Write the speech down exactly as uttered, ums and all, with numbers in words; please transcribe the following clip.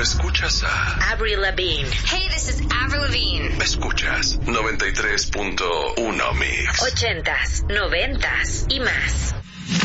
Escuchas a Avril Lavigne. Hey, this is Avril Lavigne. Escuchas noventa y tres punto uno Mix. Ochentas, noventas y más.